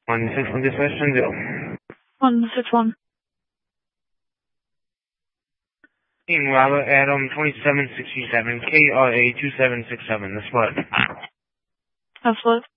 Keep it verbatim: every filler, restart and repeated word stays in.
one six one dispatch ten zero. one six one. Team Robert Adam twenty-seven sixty-seven, K R A two seven six seven, the split. That's what?